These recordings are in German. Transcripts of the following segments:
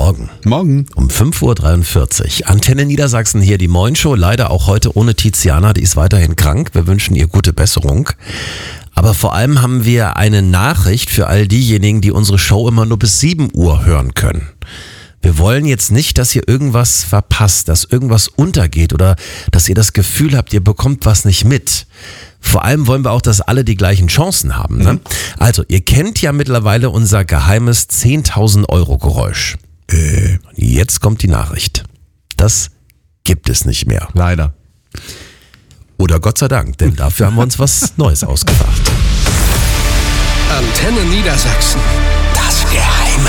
Morgen. Morgen. Um 5.43 Uhr. Antenne Niedersachsen hier, die Moin-Show. Leider auch heute ohne Tiziana, die ist weiterhin krank. Wir wünschen ihr gute Besserung. Aber vor allem haben wir eine Nachricht für all diejenigen, die unsere Show immer nur bis 7 Uhr hören können. Wir wollen jetzt nicht, dass ihr irgendwas verpasst, dass irgendwas untergeht oder dass ihr das Gefühl habt, ihr bekommt was nicht mit. Vor allem wollen wir auch, dass alle die gleichen Chancen haben. Ne? Also, ihr kennt ja mittlerweile unser geheimes 10.000 Euro Geräusch. Jetzt kommt die Nachricht. Das gibt es nicht mehr. Leider. Oder Gott sei Dank, denn dafür haben wir uns was Neues ausgedacht. Antenne Niedersachsen. Das Geheime.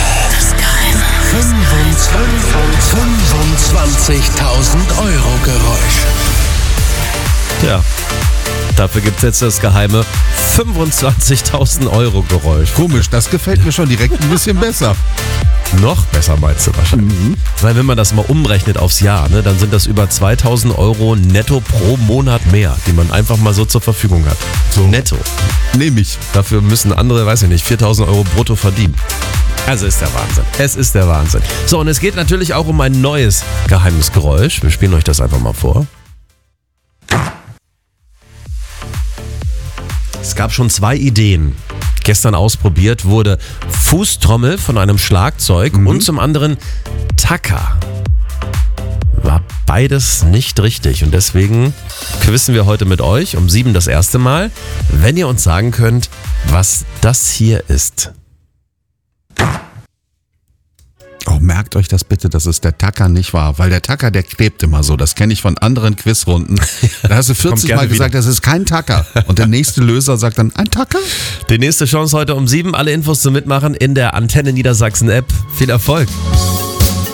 25.000 Euro Geräusch. Ja, dafür gibt es jetzt das geheime 25.000 Euro Geräusch. Komisch, das gefällt mir schon direkt ein bisschen besser. Noch besser meinst du wahrscheinlich. Weil wenn man das mal umrechnet aufs Jahr, ne, dann sind das über 2.000 Euro netto pro Monat mehr, die man einfach mal so zur Verfügung hat. So. Netto. Nehme ich. Dafür müssen andere, weiß ich nicht, 4.000 Euro brutto verdienen. Also ist der Wahnsinn. Es ist der Wahnsinn. So, und es geht natürlich auch um ein neues geheimes Geräusch. Wir spielen euch das einfach mal vor. Es gab schon 2 Ideen. Gestern ausprobiert wurde Fußtrommel von einem Schlagzeug und zum anderen Tacker. War beides nicht richtig und deswegen quizzen wir heute mit euch um 7 das erste Mal, wenn ihr uns sagen könnt, was das hier ist. Oh, merkt euch das bitte, dass es der Tacker nicht war, weil der Tacker, der klebt immer so. Das kenne ich von anderen Quizrunden. Da hast du 40 Mal gesagt, das ist kein Tacker. Und der nächste Löser sagt dann, ein Tacker? Die nächste Chance heute um 7. Alle Infos zum Mitmachen in der Antenne Niedersachsen App. Viel Erfolg.